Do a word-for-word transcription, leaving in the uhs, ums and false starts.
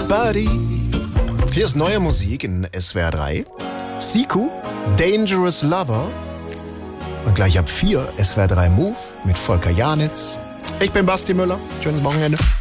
Buddy. Hier ist neue Musik in S W R drei. Siku, Dangerous Lover. Und gleich ab vier S W R drei Move mit Volker Janitz. Ich bin Basti Müller. Schönes Wochenende.